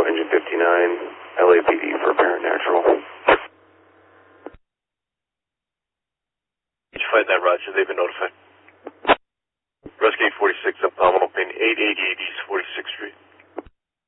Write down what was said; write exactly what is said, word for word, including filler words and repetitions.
engine fifty-nine, L A P D for paranatural. Did you find that, Roger? They've been notified. Rescue eight forty-six, abdominal pin eight eight eight